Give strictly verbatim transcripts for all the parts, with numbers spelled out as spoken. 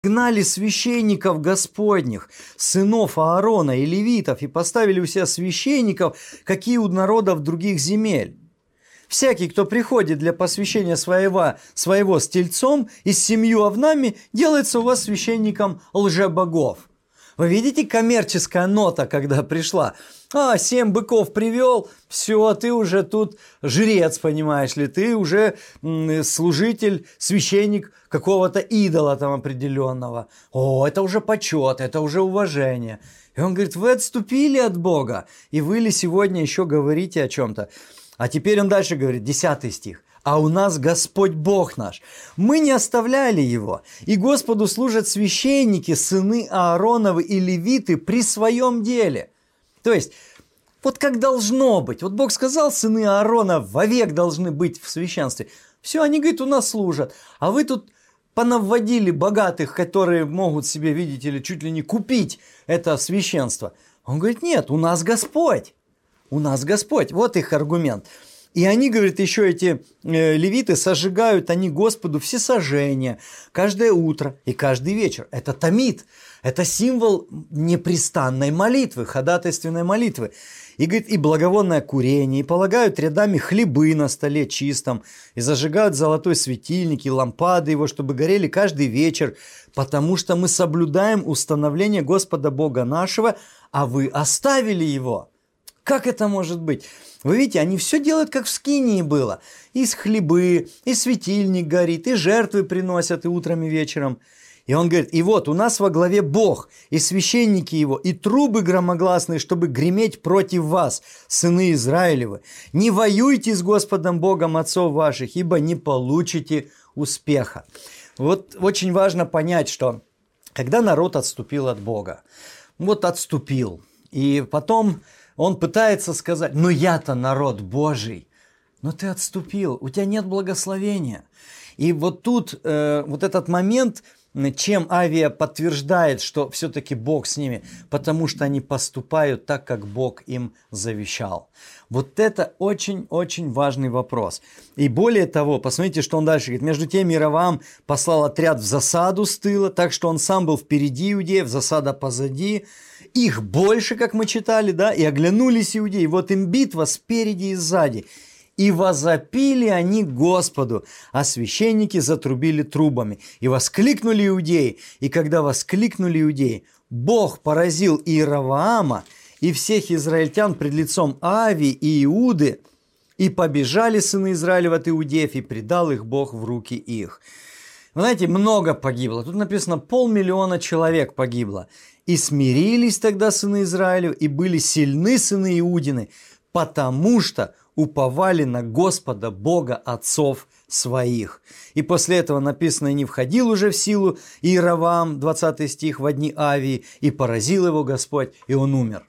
гнали священников Господних, сынов Аарона и левитов, и поставили у себя священников, какие у народов других земель. Всякий, кто приходит для посвящения своего, своего с тельцом и с семью овнами, делается у вас священником лжебогов. Вы видите, коммерческая нота, когда пришла? А, семь быков привел, все, ты уже тут жрец, понимаешь ли, ты уже служитель, священник какого-то идола там определенного. О, это уже почет, это уже уважение. И он говорит, вы отступили от Бога, и вы ли сегодня еще говорите о чем-то? А теперь он дальше говорит, десятый стих. А у нас Господь Бог наш. Мы не оставляли Его. И Господу служат священники, сыны Аароновы и левиты при своем деле. То есть, вот как должно быть. Вот Бог сказал, сыны Аарона вовек должны быть в священстве. Все, они, говорит, у нас служат. А вы тут понаводили богатых, которые могут себе, видите ли, чуть ли не купить это священство. Он говорит, нет, у нас Господь. У нас Господь. Вот их аргумент. И они, говорит, еще эти э, левиты сожигают они Господу всесожжения каждое утро и каждый вечер. Это тамид, это символ непрестанной молитвы, ходатайственной молитвы. И, говорит, и благовонное курение, и полагают рядами хлебы на столе чистом, и зажигают золотой светильник, и лампады его, чтобы горели каждый вечер, потому что мы соблюдаем установление Господа Бога нашего, а вы оставили его. Как это может быть? Вы видите, они все делают, как в Скинии было. И хлебы, и светильник горит, и жертвы приносят и утром, и вечером. И он говорит, и вот у нас во главе Бог, и священники его, и трубы громогласные, чтобы греметь против вас, сыны Израилевы. Не воюйте с Господом Богом отцов ваших, ибо не получите успеха. Вот очень важно понять, что когда народ отступил от Бога, вот отступил, и потом... Он пытается сказать, ну я-то народ Божий, но ты отступил, у тебя нет благословения. И вот тут э, вот этот момент, чем Авия подтверждает, что все-таки Бог с ними, потому что они поступают так, как Бог им завещал. Вот это очень-очень важный вопрос. И более того, посмотрите, что он дальше говорит. Между тем Иеровоам послал отряд в засаду с тыла, так что он сам был впереди иудеев, засада позади. Их больше, как мы читали, да, и оглянулись иудеи. Вот им битва спереди и сзади. И возопили они Господу, а священники затрубили трубами. И воскликнули иудеи. И когда воскликнули иудеи, Бог поразил Иеровоама и всех израильтян пред лицом Авии и Иуды, и побежали сыны Израилева от иудеев, и предал их Бог в руки их. Вы знаете, много погибло. Тут написано, полмиллиона человек погибло. И смирились тогда сыны Израилев, и были сильны сыны Иудины, потому что уповали на Господа Бога отцов своих. И после этого написано, и не входил уже в силу Иеровоам, двадцатый стих, во дни Авии, и поразил его Господь, и он умер.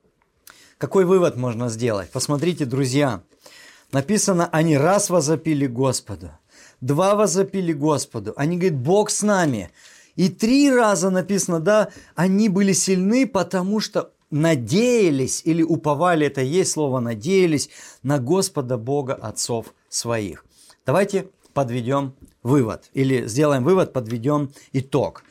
Какой вывод можно сделать? Посмотрите, друзья, написано, они раз возопили Господу, два возопили Господу, они говорят, Бог с нами. И три раза написано, да, они были сильны, потому что надеялись или уповали, это и есть слово надеялись, на Господа Бога отцов своих. Давайте подведем вывод, или сделаем вывод, подведем итог.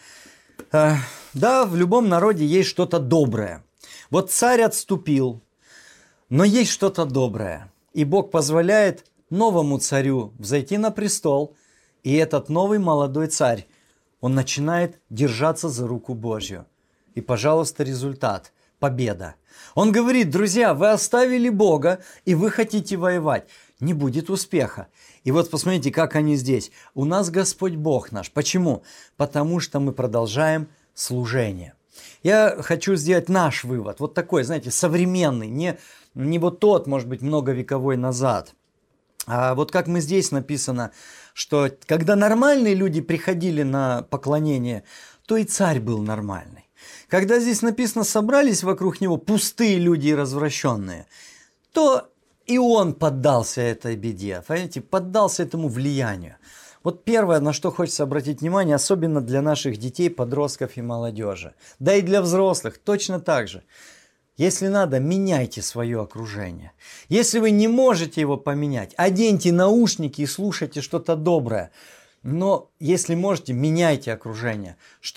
Да, в любом народе есть что-то доброе. Вот царь отступил, но есть что-то доброе. И Бог позволяет новому царю взойти на престол, и этот новый молодой царь, он начинает держаться за руку Божью. И, пожалуйста, результат – победа. Он говорит, друзья, вы оставили Бога, и вы хотите воевать. Не будет успеха. И вот посмотрите, как они здесь. У нас Господь Бог наш. Почему? Потому что мы продолжаем служение. Я хочу сделать наш вывод. Вот такой, знаете, современный. Не, не вот тот, может быть, многовековой назад. А вот как мы здесь написано, что когда нормальные люди приходили на поклонение, то и царь был нормальный. Когда здесь написано, собрались вокруг него пустые люди и развращенные, то и он поддался этой беде, понимаете, поддался этому влиянию. Вот первое, на что хочется обратить внимание, особенно для наших детей, подростков и молодежи, да и для взрослых, точно так же. Если надо, меняйте свое окружение. Если вы не можете его поменять, оденьте наушники и слушайте что-то доброе. Но если можете, меняйте окружение.